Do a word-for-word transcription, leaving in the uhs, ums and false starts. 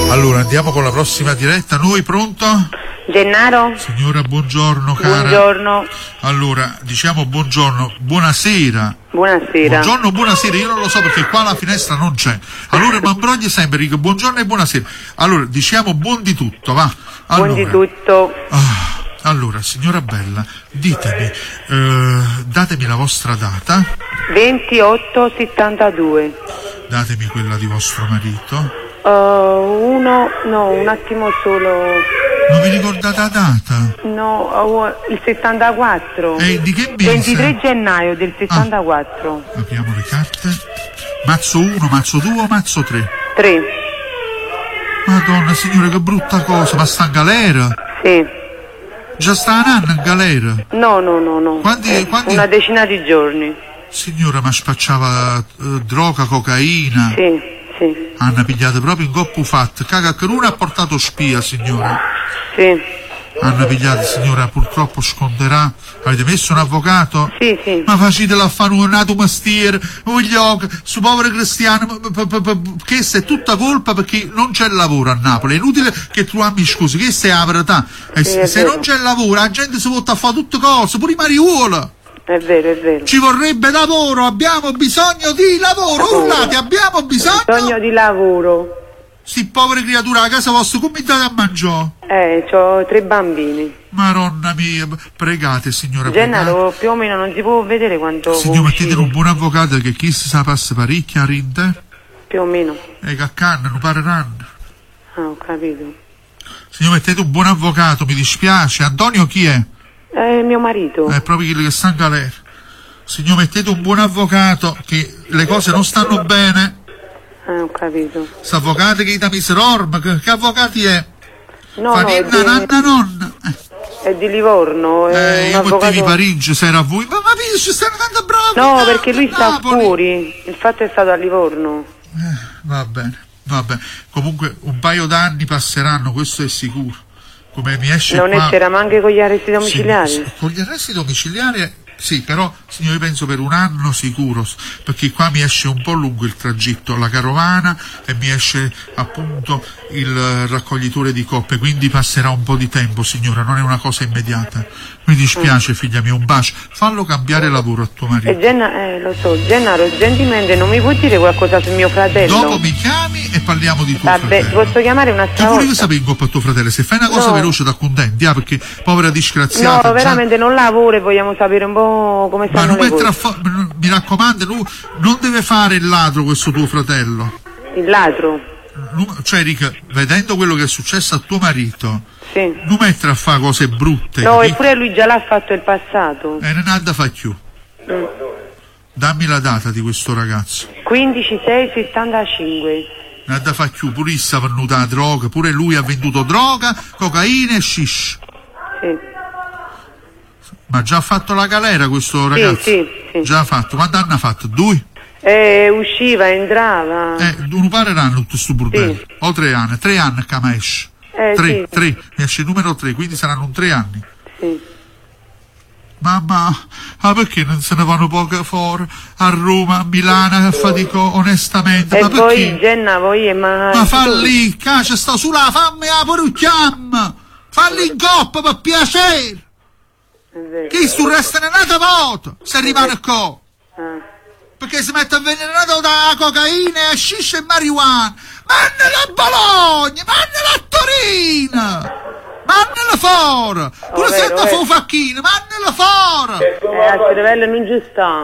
Allora andiamo con la prossima diretta. Noi pronto? Gennaro? Signora, buongiorno cara. Buongiorno. Allora, diciamo buongiorno, buonasera. Buonasera. Buongiorno, buonasera, io non lo so perché qua la finestra non c'è. Allora mi imbrogli sempre, dico buongiorno e buonasera. Allora, diciamo buon di tutto, va. Allora, buon di tutto. Ah, allora, signora bella, ditemi, eh, datemi la vostra data. ventotto settantadue. Datemi quella di vostro marito. Uh, uno, no, un attimo solo. Non vi ricordate la data? No, uh, il settantaquattro. E di che mese? ventitré gennaio del settantaquattro. Ah, apriamo le carte. Mazzo uno, mazzo due o mazzo tre? tre. Madonna signora, che brutta cosa, ma sta in galera? Sì. Già sta un anno in galera? No, no, no, no. Quanti, eh, quanti... Una decina di giorni. Signora, ma spacciava eh, droga, cocaina? Sì. Sì. Hanno pigliato proprio in coppu fatto. Caga che uno ha portato spia, signora. Sì. Hanno pigliato, signora, purtroppo sconterà. Avete messo un avvocato? Sì, sì. Ma facetela a fare un nato mestiere, voglio, su povero cristiano, che è tutta colpa perché non c'è lavoro a Napoli. È inutile che tu ami scusi, che è la verità. E sì, se non c'è lavoro, la gente si vota a fare tutte cose, pure i mariuola. È vero, è vero. Ci vorrebbe lavoro, abbiamo bisogno di lavoro, lavoro. Urlate, abbiamo bisogno... bisogno di lavoro. Sì, povere creature, a casa vostra, come date a mangiare? Eh, ho tre bambini. Maronna mia, pregate, signora. Gennaro, pregate. più o meno non si può vedere quanto... Signor, mettete un buon avvocato che chi si sa passa parecchia rinde? Più o meno. E che accannano, pareranno. Ah, ho capito. Signor, mettete un buon avvocato, mi dispiace. Antonio chi è? È mio marito. È proprio quello che sta in galera. Signor, mettete un buon avvocato, che le cose non stanno bene. Ah, ho capito. S'avvocato che gli dà miserorma, che, che avvocati è? No, Farinna, no, è di, nanna, nonna. È di Livorno. È eh, un io avvocato... mettevi Parigi, se era a voi. Ma, ma ci stanno tanto bravi. No, no, perché lui sta Napoli. fuori. Il fatto è stato a Livorno. Eh, va bene, va bene. Comunque un paio d'anni passeranno, questo è sicuro. Come mi esce non qua... c'era anche con gli arresti domiciliari? Sì, sì, con gli arresti domiciliari sì, però signore penso per un anno sicuro, perché qua mi esce un po' lungo il tragitto, la carovana, e mi esce appunto il raccoglitore di coppe, quindi passerà un po' di tempo, signora, non è una cosa immediata. Mi dispiace, figlia mia, un bacio. Fallo cambiare lavoro a tuo marito. E Genna, eh, lo so, Gennaro, gentilmente non mi può dire qualcosa su mio fratello? Dopo mi chiami e parliamo di tuo Vabbè, fratello. ti posso chiamare un'altra tu volta? Tu volevi sapere in coppa a tuo fratello, se fai una cosa no. veloce da contenti, ah, perché povera disgraziata. No, veramente già... non lavoro e vogliamo sapere un po' come stanno le cose. Fa... Mi raccomando, non deve fare il ladro questo tuo fratello. Il ladro? Cioè, Rica, vedendo quello che è successo a tuo marito, sì. non mettere a fare cose brutte. No, capito? Eppure lui già l'ha fatto il passato. E non ha da fare più. Mm. Dammi la data di questo ragazzo. quindici sei settantacinque. Non ha da fare più, pure issa ha venuta la droga, pure lui ha venduto droga, cocaina e shish. Sì. Ma già ha fatto la galera questo ragazzo? Sì, sì, sì. Già ha fatto. Quanti anni ha fatto? Due? Eh, usciva, entrava. Eh, non pareranno tutto sto burdello. Sì. O tre anni, tre anni che mi esce. Eh, tre, sì. tre, mi esce il numero tre, quindi saranno un tre anni. Sì. Mamma, ma perché non se ne vanno poco fuori? A Roma, a Milano, a fatico, onestamente. E ma poi, perché? Genna, voi è ma... Ma falli, caccia, sta sulla, fammi la porucchiam! Falli in coppa, per piacere! Chi su resta nell'altra volta, se rimane qua? Ah. Perché si mette avvelenato da cocaina, sciscia e marijuana. Mannela a Bologna, mannela a Torino, mannela fuori. Pure Oh, se vero, fa vero. un facchino, mannela fuori. Eh, a Cervello non ci sta.